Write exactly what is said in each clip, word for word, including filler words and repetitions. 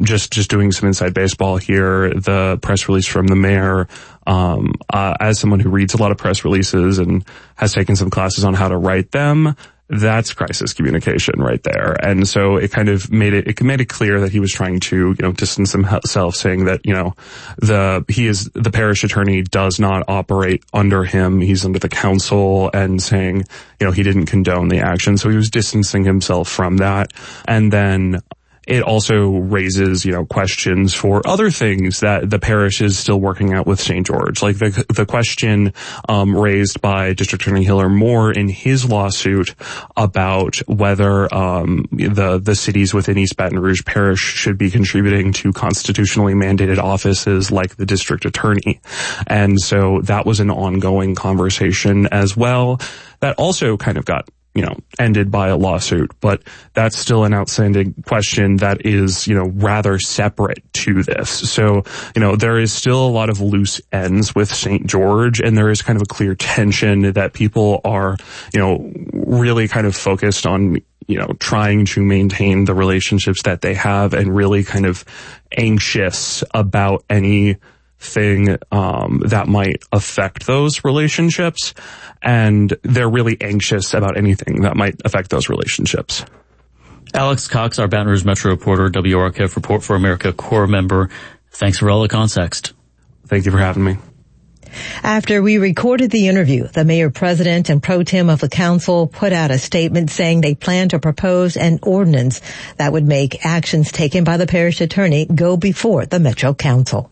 just, just doing some inside baseball here, the press release from the mayor, um, uh, as someone who reads a lot of press releases and has taken some classes on how to write them, that's crisis communication right there. And so it kind of made it, it made it clear that he was trying to, you know, distance himself, saying that, you know, the, he is, the parish attorney does not operate under him. He's under the council, and saying, you know, he didn't condone the action. So he was distancing himself from that. And then it also raises, you know, questions for other things that the parish is still working out with Saint George. Like the the question um raised by District Attorney Hiller Moore in his lawsuit about whether um the the cities within East Baton Rouge Parish should be contributing to constitutionally mandated offices like the district attorney. And so that was an ongoing conversation as well. That also kind of got, you know, ended by a lawsuit, but that's still an outstanding question that is, you know, rather separate to this. So, you know, there is still a lot of loose ends with Saint George, and there is kind of a clear tension that people are, you know, really kind of focused on, you know, trying to maintain the relationships that they have, and really kind of anxious about any thing um that might affect those relationships, and they're really anxious about anything that might affect those relationships. Alex Cox, our Baton Rouge Metro reporter, W R K F Report for America Corps member. Thanks for all the context. Thank you for having me. After we recorded the interview, the mayor, president, and pro tem of the council put out a statement saying they plan to propose an ordinance that would make actions taken by the parish attorney go before the Metro Council.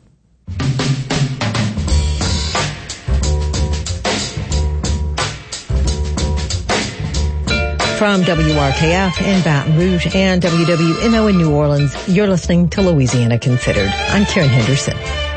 From W R K F in Baton Rouge and W W N O in New Orleans, you're listening to Louisiana Considered. I'm Karen Henderson.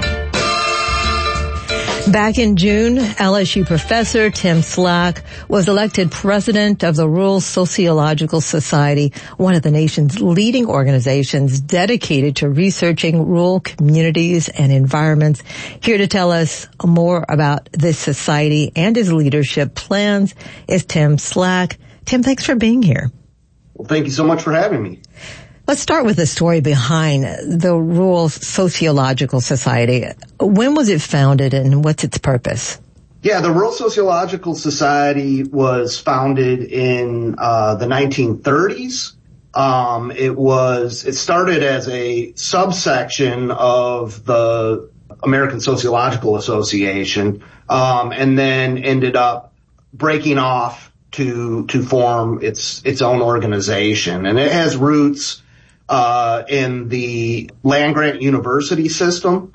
Back in June, L S U professor Tim Slack was elected president of the Rural Sociological Society, one of the nation's leading organizations dedicated to researching rural communities and environments. Here to tell us more about this society and his leadership plans is Tim Slack. Tim, thanks for being here. Well, thank you so much for having me. Let's start with the story behind the Rural Sociological Society. When was it founded, and what's its purpose? Yeah, the Rural Sociological Society was founded in uh the nineteen thirties. Um it was it started as a subsection of the American Sociological Association, um and then ended up breaking off to to form its its own organization. And it has roots uh in the land-grant university system.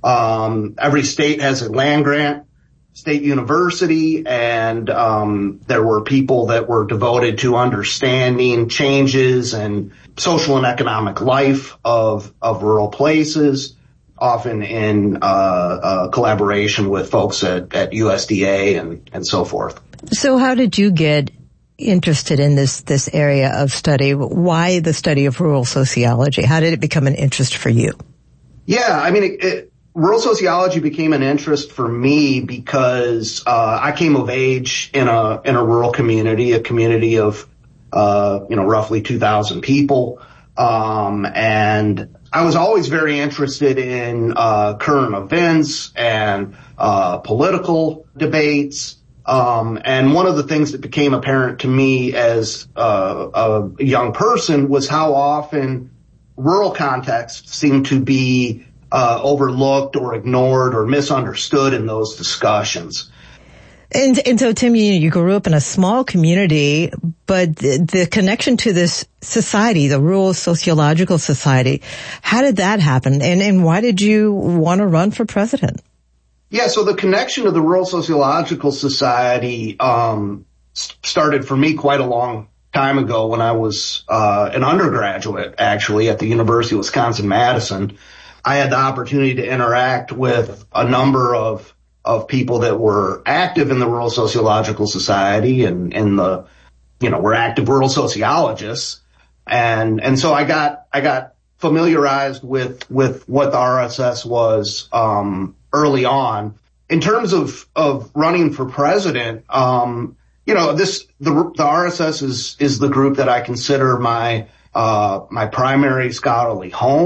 Um every state has a land-grant state university, and um there were people that were devoted to understanding changes and social and economic life of of rural places, often in uh, uh collaboration with folks at, at U S D A and and so forth. So how did you get interested in this this area of study? Why the study of rural sociology? How did it become an interest for you? Yeah, I mean, it, it, rural sociology became an interest for me because uh I came of age in a in a rural community, a community of uh you know roughly two thousand people, um and I was always very interested in uh current events and uh political debates. Um, and one of the things that became apparent to me as uh, a young person was how often rural contexts seem to be uh, overlooked or ignored or misunderstood in those discussions. And, and so, Tim, you, you grew up in a small community, but the, the connection to this society, the Rural Sociological Society, how did that happen? And, and why did you want to run for president? Yeah, so the connection to the Rural Sociological Society um started for me quite a long time ago when I was uh an undergraduate, actually, at the University of Wisconsin-Madison. I had the opportunity to interact with a number of of people that were active in the Rural Sociological Society and in the, you know, were active rural sociologists. And and so I got I got familiarized with with what the R S S was um early on. In terms of, of running for president, um, you know, this, the, the R S S is, is the group that I consider my, uh, my primary scholarly home.